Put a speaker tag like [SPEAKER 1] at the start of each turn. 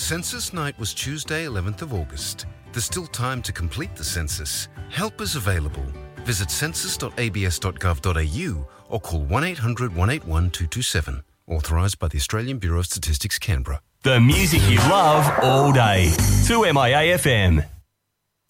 [SPEAKER 1] Census night was Tuesday, 11th of August. There's still time to complete the census. Help is available. Visit census.abs.gov.au or call 1800 181 227. Authorised by the Australian Bureau of Statistics, Canberra.
[SPEAKER 2] The music you love all day. 2MIA FM.